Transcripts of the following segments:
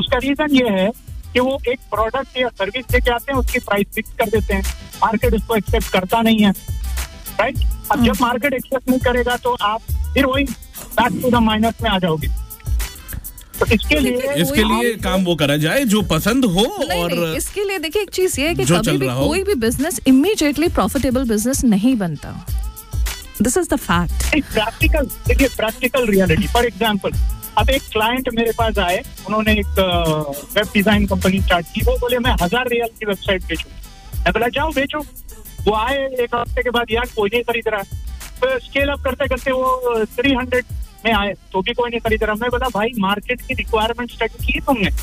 उसका रीजन ये है कि वो एक प्रोडक्ट या सर्विस लेके आते हैं, उसकी प्राइस फिक्स कर देते हैं, मार्केट उसको एक्सेप्ट करता नहीं है, राइट? अब जब मार्केट एक्सेप्ट नहीं करेगा तो आप फिर वही बैक टू द माइनस में आ जाओगे। तो इसके लिए काम वो करा जाए जो पसंद हो। और इसके लिए देखिए एक चीज ये है कि कभी भी कोई भी बिजनेस इमीडिएटली प्रॉफिटेबल बिजनेस नहीं बनता। This is the fact. Practical reality. For example, अब एक क्लाइंट मेरे पास आए, उन्होंने एक वेब डिजाइन कंपनी स्टार्ट की, वो बोले मैं 1000 रियल की वेबसाइट बेचूं। मैं बोला जाओ बेचो। वो आए, एक हफ्ते के बाद यार कोई नहीं खरीद रहा। तो स्केल अप करते करते वो 300 में आए तो भी कोई नहीं खरीद रहा। मैं बोला भाई मार्केट की रिक्वायरमेंट स्टडी की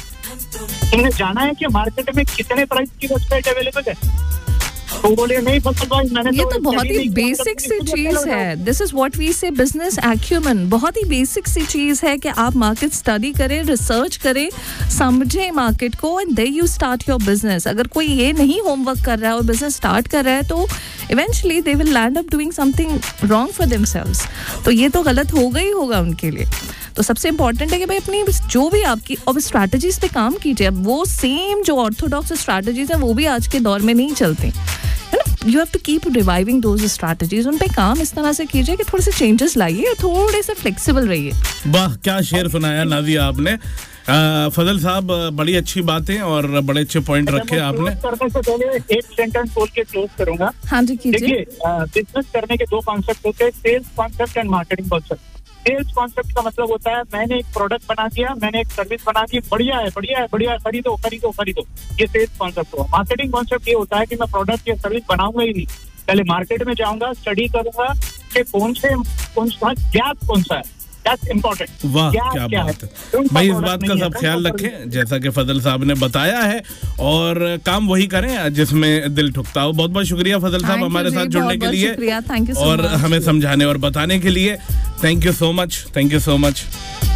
तुमने जाना है कि मार्केट में कितने प्राइस की वेबसाइट अवेलेबल है? तो बोले नहीं भाई मैंने ये तो बहुत ही बेसिक सी चीज है। दिस इज व्हाट वी से बिजनेस एक्यूमेन। बहुत ही बेसिक सी चीज है कि आप मार्केट स्टडी करें, रिसर्च करें, समझें मार्केट को, and then you start your business. अगर कोई ये नहीं होमवर्क कर रहा है और बिजनेस स्टार्ट कर रहा है तो eventually they will land up doing something wrong for themselves. तो ये तो गलत होगा ही होगा उनके लिए। तो सबसे इम्पोर्टेंट है कि भाई अपनी जो भी आपकी अब स्ट्रैटेजीज पे काम कीजिए। अब वो सेम जो ऑर्थोडॉक्स स्ट्रैटेजीज हैं वो भी आज के दौर में नहीं चलती। You have to keep reviving those strategies. उन पे काम इस तरह से कीजिए कि थोड़े से चेंजेस लाइए, थोड़े से फ्लेक्सिबल रहिए। वाह, क्या शेर सुनाया नादिया आपने। फजल साहब, बड़ी अच्छी बातें और बड़े अच्छे पॉइंट रखे आपने। करने से पहले एक सेंटेंस बोल के क्लोज करूंगा। हाँ जी, कीजिए। देखिए, बिजनेस करने के दो कॉन्सेप्ट होते हैं, sales concept and marketing concept. Sales concept का मतलब होता है मैंने एक प्रोडक्ट बना दिया, मैंने एक सर्विस बना दी, बढ़िया है, खरीदो। ये सेल्स कॉन्सेप्ट हुआ। मार्केटिंग कॉन्सेप्ट ये होता है कि मैं प्रोडक्ट या सर्विस बनाऊंगा ही नहीं, पहले मार्केट में जाऊंगा, स्टडी करूंगा कि कौन सा गैप कौन सा है। That's important. वाह, क्या बात है भाई। इस बात का सब ख्याल रखें जैसा कि फजल साहब ने बताया है, और काम वही करें जिसमें दिल ठुकता हो। बहुत बहुत शुक्रिया फजल साहब हमारे साथ जुड़ने के लिए और हमें समझाने और बताने के लिए। Thank you so much.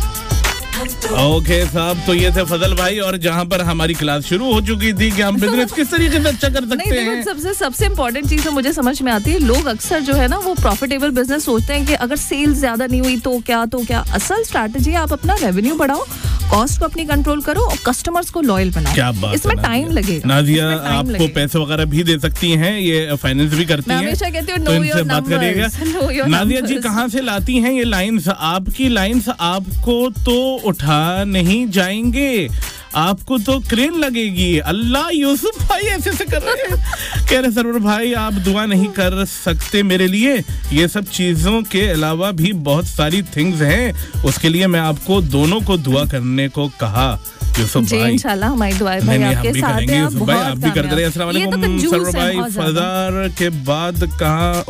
Okay साहब, तो ये थे फजल भाई, और जहाँ पर हमारी क्लास शुरू हो चुकी थी कि हम बिजनेस किस तरीके से अच्छा कर सकते हैं। सबसे इम्पोर्टेंट चीज तो मुझे समझ में आती है, लोग अक्सर जो है ना वो प्रॉफिटेबल बिजनेस सोचते हैं कि अगर सेल्स ज्यादा नहीं हुई तो क्या। असल स्ट्रैटेजी आप अपना रेवेन्यू बढ़ाओ, कॉस्ट को अपनी कंट्रोल करो और कस्टमर्स को लॉयल बनाओ। क्या बात, इसमें टाइम लगेगा। नादिया आपको पैसे वगैरह भी दे सकती हैं, ये फाइनेंस भी करती हैं, हमेशा कहती हूँ तो इनसे बात करिएगा। नादिया जी कहाँ से लाती हैं ये लाइन्स? आपकी लाइन्स आपको तो उठा नहीं जाएंगे, आपको तो क्रेन लगेगी। अल्लाह, यूसुफ भाई ऐसे कर रहे हैं। कह रहे सरवर भाई आप दुआ नहीं कर सकते मेरे लिए? ये सब चीजों के अलावा भी बहुत सारी थिंग्स हैं, उसके लिए मैं आपको दोनों को दुआ करने को कहा। यूसुफ भाई इंशाल्लाह हमारी दुआएं भाई आपके साथ हैं। यूसुफ भाई आप भी करते रहे। अस्सलाम वालेकुम सरवर भाई। फजार के बाद कहाँ?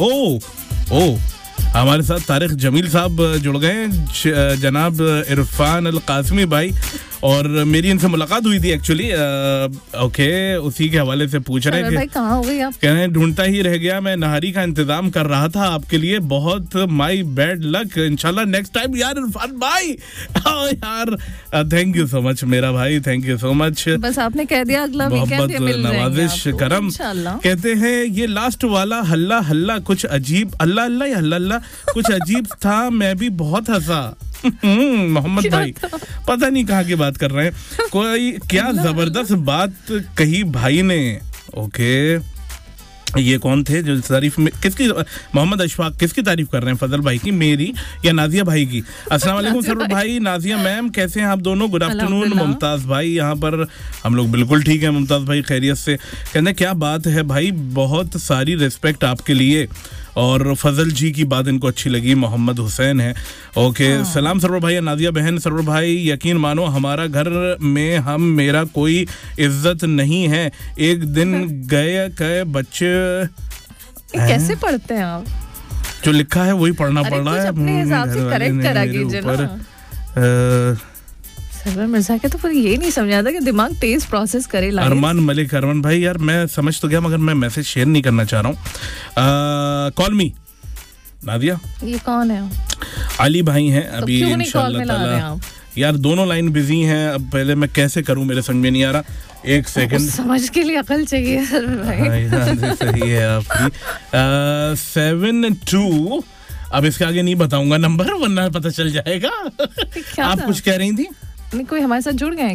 ओ हमारे साथ तारिक जमील साहब जुड़ गए, जनाब इरफान अल कासमी भाई, और मेरी इनसे मुलाकात हुई थी एक्चुअली। ओके, उसी के हवाले से पूछ रहे हैं कहाँ हो गई आप? कह रहे हैं ढूंढता ही रह गया, मैं नहारी का इंतजाम कर रहा था आपके लिए, बहुत माई बैड लक, इंशाल्लाह नेक्स्ट टाइम यार इरफान भाई। यार थैंक यू सो मच मेरा भाई, थैंक यू सो मच। बस आपने कह दिया अगला वीकेंड ये मिल जाएंगे नवाजिश करम। कहते हैं ये लास्ट वाला हल्ला हल्ला कुछ अजीब, अल्लाह अल्लाह या हल्ला अल्लाह कुछ अजीब था, मैं भी बहुत हंसा। मोहम्मद भाई पता नहीं कहाँ की बात कर रहे हैं। कोई क्या जबरदस्त बात कही भाई ने। ओके, ये कौन थे जो तारीफ में किसकी? मोहम्मद अशफाक किसकी तारीफ कर रहे हैं? फजल भाई की, मेरी या नाजिया भाई की? अस्सलाम वालेकुम सर भाई, नाजिया मैम कैसे हैं आप दोनों? Good afternoon. मुमताज भाई यहाँ पर हम लोग बिल्कुल ठीक है मुमताज भाई, खैरियत से। कहने क्या बात है भाई, बहुत सारी रिस्पेक्ट आपके लिए, और फजल जी की बात इनको अच्छी लगी। मोहम्मद हुसैन है। ओके, सलाम सरवर भाई, नादिया बहन। सरवर भाई यकीन मानो हमारा घर में मेरा कोई इज्जत नहीं है। एक दिन गए बच्चे कैसे पढ़ते हैं आप? जो लिखा है वही पढ़ना पड़ रहा है, अपने हिसाब से करेक्ट करा कीजिए ना। सरवर मिर्जा के तो फिर ये नहीं समझ आता कि दिमाग तेज प्रोसेस करे। अरमान मलिक, अरमान भाई यार मैं समझ तो गया मगर मैं मैसेज शेयर नहीं करना चाह रहा हूँ। कॉल मी नादिया। ये कौन है? अली भाई हैं अभी इंशाल्लाह ताला। यार दोनों लाइन बिजी हैं, अब पहले मैं कैसे करूं मेरे समझ में नहीं आ रहा। एक सेकंड, समझ के लिए अकल चाहिए सरवर भाई। सही है आपकी। 72। अब इसके आगे नहीं बताऊंगा नंबर वरना पता चल जाएगा। आप कुछ कह रही थी? कोई हमारे साथ जुड़ गए।